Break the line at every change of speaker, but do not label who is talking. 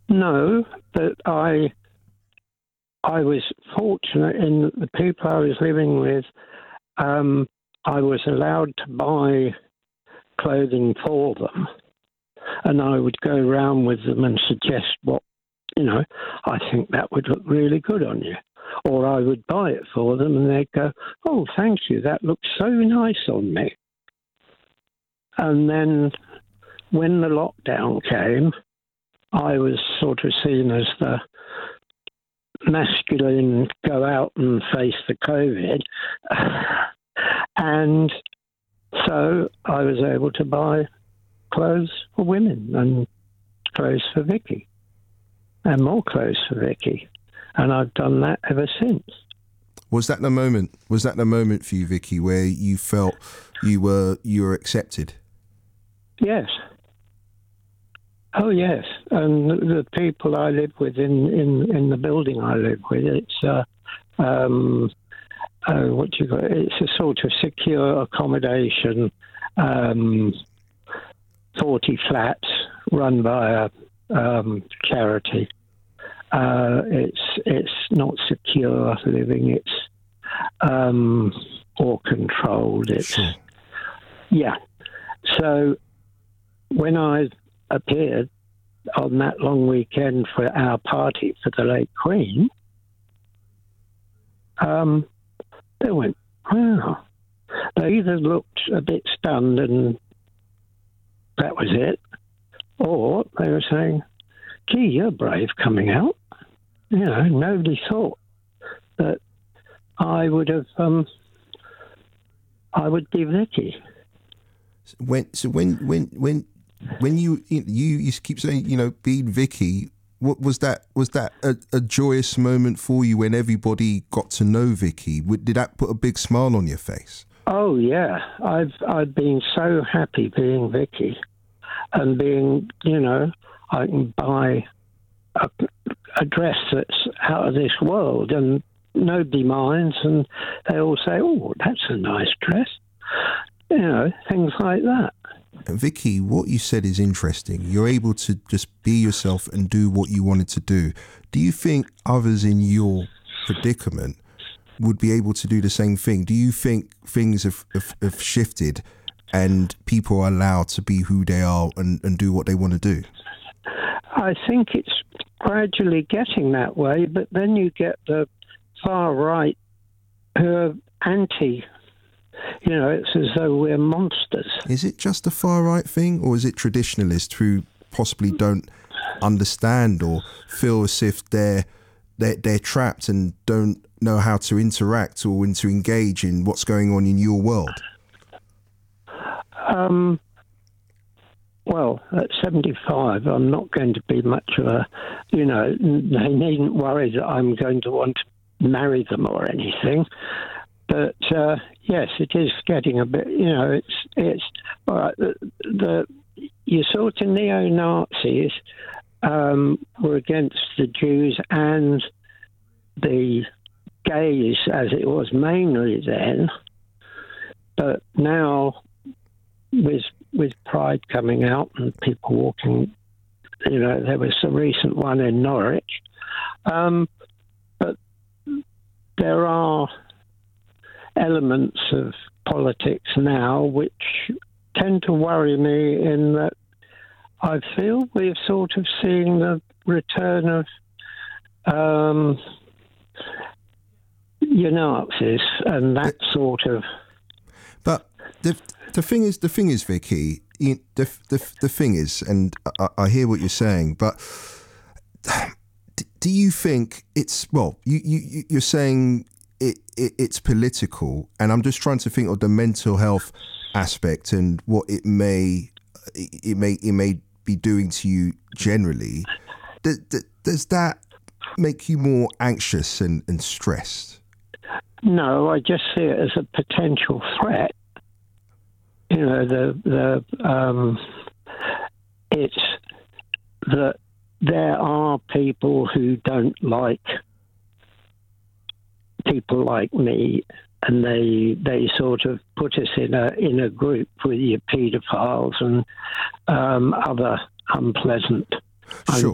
No, but I was fortunate in the people I was living with. I was allowed to buy clothing for them, and I would go around with them and suggest I think that would look really good on you. Or I would buy it for them and they'd go, oh, thank you, that looks so nice on me. And then when the lockdown came, I was sort of seen as the masculine, go out and face the COVID. And so I was able to buy clothes for women and clothes for Vicky and more clothes for Vicky. And I've done that ever since.
Was that the moment? Was that the moment for you, Vicky, where you felt you were accepted?
Yes. Oh, yes. And the people I live with in the building I live with, it's it's a sort of secure accommodation, 40 flats run by a charity. It's not secure living. It's or controlled. It's
sure.
Yeah. So when I appeared on that long weekend for our party for the late Queen, they went, wow. They either looked a bit stunned and that was it, or they were saying, gee, you're brave coming out. Nobody thought that I would have, I would be Vicky.
When you keep saying, being Vicky, what was that? Was that a joyous moment for you when everybody got to know Vicky? Did that put a big smile on your face?
Oh yeah, I've been so happy being Vicky, and being, I can buy a dress that's out of this world, and nobody minds, and they all say, "Oh, that's a nice dress," things like that.
And Vicky, what you said is interesting. You're able to just be yourself and do what you wanted to do. Do you think others in your predicament would be able to do the same thing? Do you think things have shifted and people are allowed to be who they are and do what they want to do?
I think it's gradually getting that way, but then you get the far right who are anti. It's as though we're monsters.
Is it just a far right thing, or is it traditionalists who possibly don't understand or feel as if they're trapped and don't know how to interact or to engage in what's going on in your world?
Well, at 75, I'm not going to be much of a, they needn't worry that I'm going to want to marry them or anything. But yes, it is getting a bit. It's all right. The you sort of neo-Nazis were against the Jews and the gays, as it was mainly then. But now, with Pride coming out and people walking, there was a recent one in Norwich. But there are elements of politics now which tend to worry me, in that I feel we're sort of seeing the return of Nazis and that sort of.
But the thing is, Vicky, the thing is, and I hear what you're saying, but do you think it's, well, you're saying it's political, and I'm just trying to think of the mental health aspect and what it may be doing to you generally. Does that make you more anxious and stressed?
No, I just see it as a potential threat. It's that there are people who don't like people like me, and they sort of put us in a group with your paedophiles and other unpleasant.
Sure.